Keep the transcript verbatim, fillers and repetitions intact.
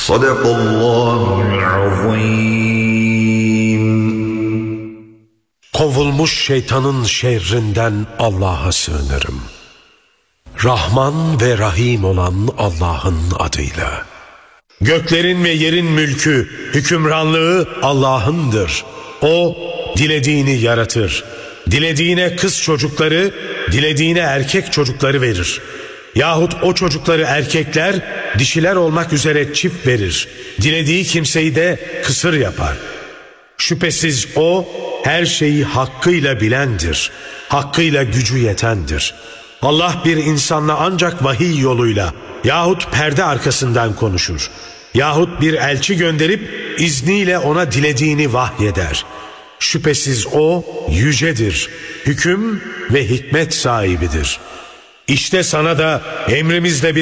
Sadakallahul azim. Kovulmuş şeytanın şerrinden Allah'a sığınırım. Rahman ve Rahim olan Allah'ın adıyla. Göklerin ve yerin mülkü, hükümranlığı Allah'ındır. O dilediğini yaratır. Dilediğine kız çocukları, dilediğine erkek çocukları verir. Yahut o çocukları erkekler, dişiler olmak üzere çift verir. Dilediği kimseyi de kısır yapar. Şüphesiz O her şeyi hakkıyla bilendir. Hakkıyla gücü yetendir. Allah bir insanla ancak vahiy yoluyla yahut perde arkasından konuşur. Yahut bir elçi gönderip izniyle ona dilediğini vahyeder. Şüphesiz O yücedir, hüküm ve hikmet sahibidir. İşte sana da emrimizle bir